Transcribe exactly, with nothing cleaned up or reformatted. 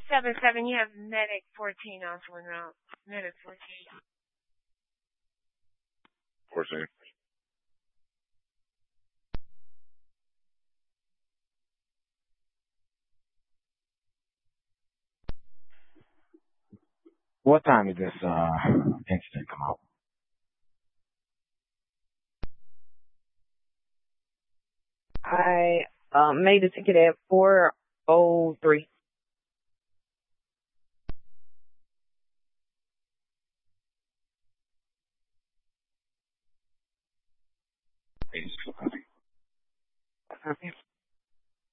seven seven, you have medic fourteen also en route. Medic fourteen. fourteen. What time did this uh incident come out? I um, made the ticket at four oh three. Eight. Okay.